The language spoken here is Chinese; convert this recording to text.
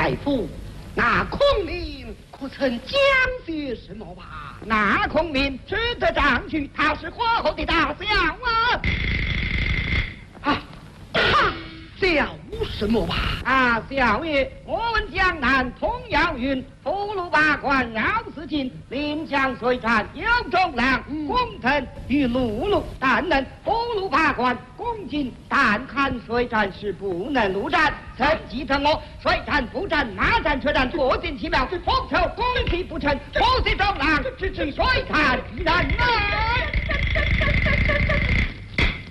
大夫，那孔明可曾讲些什么吧？ 那孔明值得丈去，他是火候的大将啊！叫什么吧？ 小爷，我闻江南通阳云，福禄八关绕四境，临江水战有中郎，攻腾与陆路，但能福禄八关攻进，但看水战是不能陆战。曾记得我水战不战，马战车战，破尽其妙，风球攻击不成，不是中郎，只水战难来。